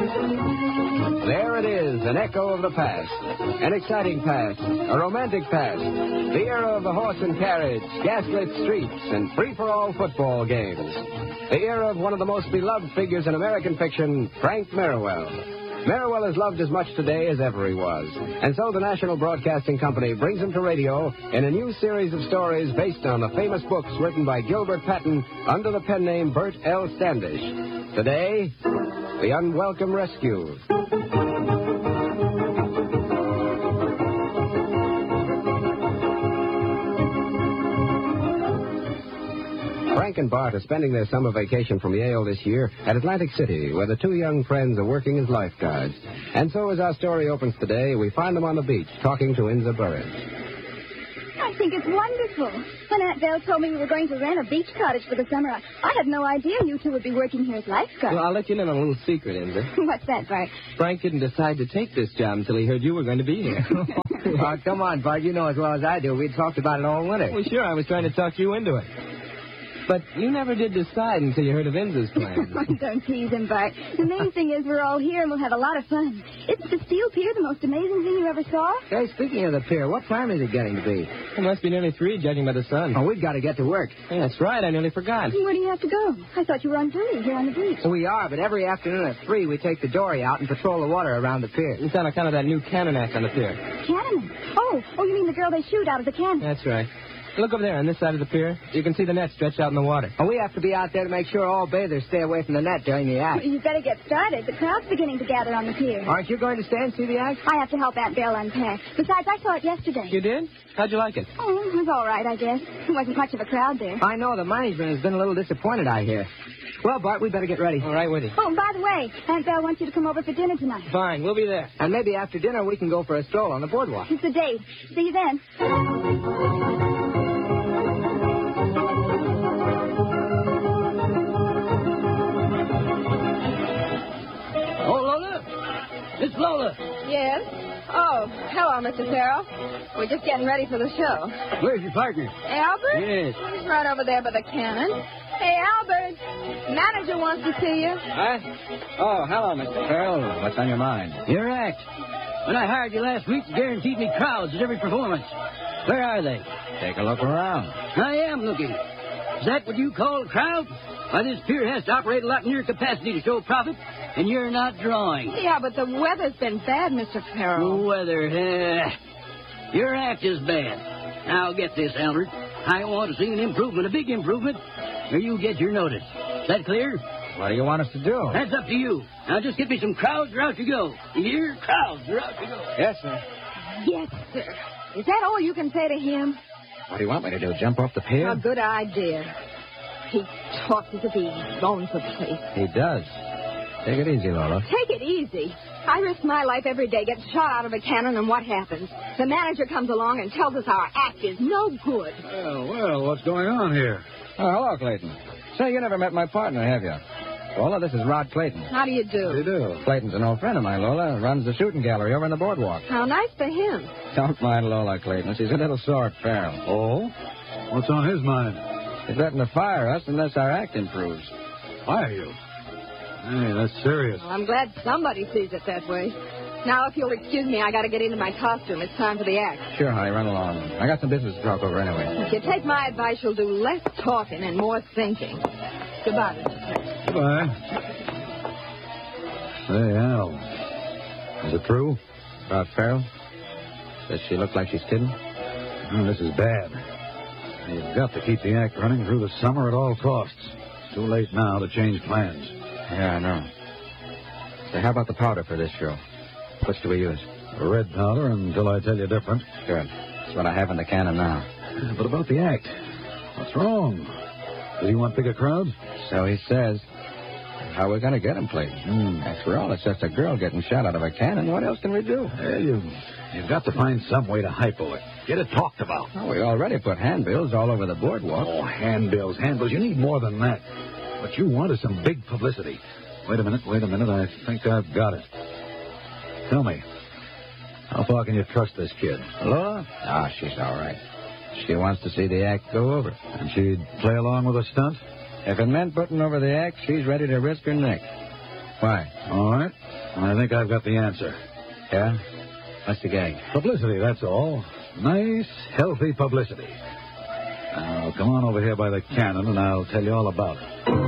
There it is, an echo of the past. An exciting past, a romantic past. The era of the horse and carriage, gaslit streets, and free-for-all football games. The era of one of the most beloved figures in American fiction, Frank Merriwell. Merriwell is loved as much today as ever he was. And so the National Broadcasting Company brings him to radio in a new series of stories based on the famous books written by Gilbert Patton under the pen name Bert L. Standish. Today, The Unwelcome Rescue. Frank and Bart are spending their summer vacation from Yale this year at Atlantic City, where the two young friends are working as lifeguards. And so as our story opens today, we find them on the beach talking to Inza Burridge. I think it's wonderful. When Aunt Belle told me we were going to rent a beach cottage for the summer, I had no idea you two would be working here as lifeguards. Well, I'll let you in on a little secret, Inza. What's that, Bart? Frank didn't decide to take this job until he heard you were going to be here. Oh, come on, Bart. You know as well as I do. We'd talked about it all winter. Well, sure, I was trying to talk you into it. But you never did decide until you heard of Inza's plan. Don't tease him, Bart. The main thing is we're all here and we'll have a lot of fun. Isn't the steel pier the most amazing thing you ever saw? Hey, speaking of the pier, what time is it getting to be? It must be nearly 3, judging by the sun. Oh, we've got to get to work. Yeah, that's right. I nearly forgot. Where do you have to go? I thought you were on duty here on the beach. We are, but every afternoon at 3, we take the dory out and patrol the water around the pier. It's on account of that new cannon act on the pier. Cannon? Oh, you mean the girl they shoot out of the cannon? That's right. Look over there on this side of the pier. You can see the net stretched out in the water. Oh, we have to be out there to make sure all bathers stay away from the net during the act. Well, you better get started. The crowd's beginning to gather on the pier. Aren't you going to stay and see the act? I have to help Aunt Belle unpack. Besides, I saw it yesterday. You did? How'd you like it? Oh, it was all right, I guess. There wasn't much of a crowd there. I know. The management has been a little disappointed, I hear. Well, Bart, we better get ready. All right with you. Oh, by the way, Aunt Belle wants you to come over for dinner tonight. Fine, we'll be there. And maybe after dinner we can go for a stroll on the boardwalk. It's a date. See you then. Miss Lola. Yes? Oh, hello, Mr. Farrell. We're just getting ready for the show. Where's your partner? Albert? Yes. He's right over there by the cannon. Hey, Albert. Manager wants to see you. Huh? Oh, hello, Mr. Farrell. What's on your mind? Your act. When I hired you last week, you guaranteed me crowds at every performance. Where are they? Take a look around. I am looking. Is that what you call a crowd? Why, this pier has to operate a lot near capacity to show profit, and you're not drawing. Yeah, but the weather's been bad, Mr. Farrell. The weather, your act is bad. Now, get this, Albert. I want to see an improvement, a big improvement, or you get your notice. Is that clear? What do you want us to do? That's up to you. Now, just get me some crowds or out you go. You hear? Crowds or out you go. Yes, sir. Yes, sir. Is that all you can say to him? What do you want me to do, jump off the pier? A good idea. He talks as if he owns the place. He does. Take it easy, Lola. Take it easy. I risk my life every day, get shot out of a cannon, and what happens? The manager comes along and tells us our act is no good. Well, what's going on here? Oh, hello, Clayton. Say, you never met my partner, have you? Lola, this is Rod Clayton. How do you do? They do. Clayton's an old friend of mine, Lola. Runs the shooting gallery over on the boardwalk. How nice for him. Don't mind Lola, Clayton. She's a little sore at Farrell. Oh? What's on his mind? He threatened to fire us unless our act improves. Fire you? Hey, that's serious. Well, I'm glad somebody sees it that way. Now, if you'll excuse me, I got to get into my costume. It's time for the act. Sure, honey, run along. I got some business to talk over anyway. If you take my advice, you'll do less talking and more thinking. Goodbye, Mr. Farrell. Goodbye. Say, Al, is it true? About Farrell? Does she look like she's kidding? Oh, this is bad. You've got to keep the act running through the summer at all costs. It's too late now to change plans. Yeah, I know. Say, how about the powder for this show? Which do we use? Red powder until I tell you different. Good. That's what I have in the cannon now. But about the act, what's wrong? Does he want bigger crowds? So he says. How are we going to get him, Clayton? After all, it's just a girl getting shot out of a cannon. What else can we do? Well, you've got to find some way to hypo it. Get it talked about. Oh, we already put handbills all over the boardwalk. Oh, handbills. You need more than that. What you want is some big publicity. Wait a minute. I think I've got it. Tell me, how far can you trust this kid? Lola? Ah, she's all right. She wants to see the act go over. And she'd play along with a stunt? If it meant putting over the act, she's ready to risk her neck. Why? All right. I think I've got the answer. Yeah? What's the gag? Publicity, that's all. Nice, healthy publicity. Now, come on over here by the cannon, and I'll tell you all about it.